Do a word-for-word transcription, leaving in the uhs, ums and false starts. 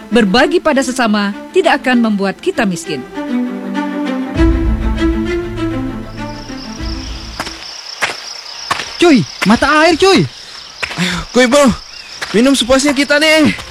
berbagi pada sesama tidak akan membuat kita miskin. Cuy, mata air cuy. Ayo, kuy bro, minum sepuasnya kita nih.